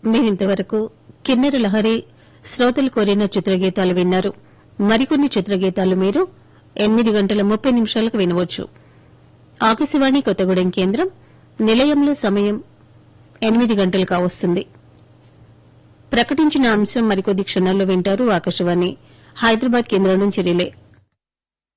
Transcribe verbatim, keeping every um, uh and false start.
మీరింతవరకు కిన్నెర లహరి శ్రోతలు కోరిన చిత్రగీతాలు విన్నారు. మరికొన్ని చిత్రగీతాలు మీరు ఎనిమిది గంటల ముప్పై నిమిషాలకు వినవచ్చు. ఆకాశవాణి కొత్తగూడెం కేంద్రం నిలయంలో సమయం ఎనిమిది గంటలు కావస్తుంది. ప్రకటించిన అంశం మరికొద్ది క్షణాల్లో వింటారు. ఆకాశవాణి హైదరాబాద్ కేంద్రం నుంచి రిలే.